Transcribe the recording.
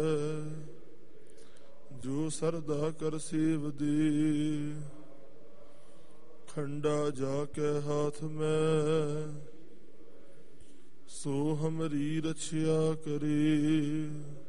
ਜੋ ਸਰਦਾ ਕਰ ਸੇਵਦੀ, ਖੰਡਾ ਜਾ ਕੇ ਹਾਥ ਮੈਂ, ਸੋ ਹਮਰੀ ਰਛਿਆ ਕਰੇ।